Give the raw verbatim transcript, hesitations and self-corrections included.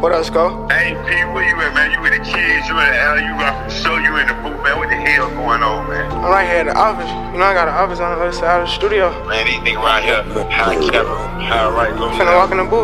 What else, Go? Hey, P, where you at, man? You with the kids, you in the alley, you got the show, you in the booth, man. What the hell going on, man? I'm right here at the office. You know, I got an office on the other side of the studio. Man, these niggas around here, high camera, high right, low. Finna walk in the booth.